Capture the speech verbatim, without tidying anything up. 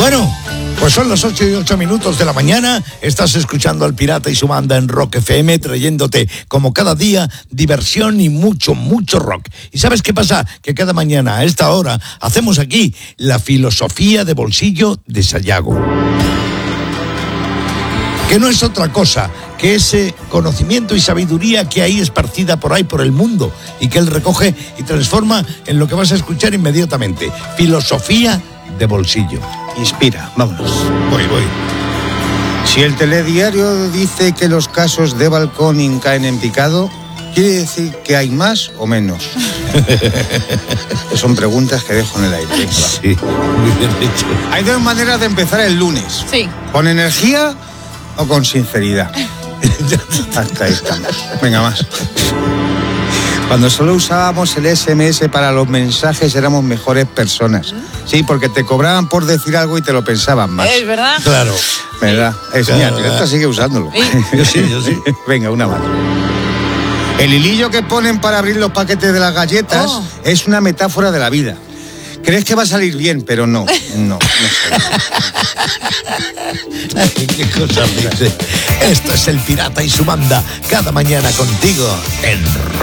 Bueno, pues son las ocho y ocho minutos de la mañana. Estás escuchando al Pirata y su banda en Rock F M, trayéndote, como cada día, diversión y mucho, mucho rock. ¿Y sabes qué pasa? Que cada mañana a esta hora hacemos aquí la filosofía de bolsillo de Sayago. Que no es otra cosa que ese conocimiento y sabiduría que hay esparcida por ahí por el mundo y que él recoge y transforma en lo que vas a escuchar inmediatamente. Filosofía de bolsillo. Inspira, vámonos. Voy, voy. Si el telediario dice que los casos de balconing caen en picado, ¿quiere decir que hay más o menos? Son preguntas que dejo en el aire. Sí, muy bien hecho. Hay dos maneras de empezar el lunes. Sí. ¿Con energía o con sinceridad? Hasta ahí estamos. Venga, más. Cuando solo usábamos el ese eme ese para los mensajes éramos mejores personas. Sí, porque te cobraban por decir algo y te lo pensaban más. ¿Es verdad? Claro. ¿Verdad? Es Claro, genial. Esta sigue usándolo. Sí. Yo sí, yo sí. Venga, una más. El hilillo que ponen para abrir los paquetes de las galletas Oh. es una metáfora de la vida. Crees que va a salir bien, pero no. No, no sale. Ay, qué cosa dice. Esto es el Pirata y su banda, cada mañana contigo en